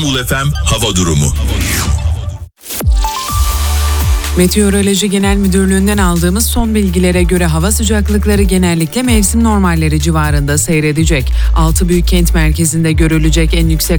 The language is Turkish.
İstanbul FM hava durumu. Meteoroloji Genel Müdürlüğü'nden aldığımız son bilgilere göre hava sıcaklıkları genellikle mevsim normalleri civarında seyredecek. 6 büyük kent merkezinde görülecek en yüksek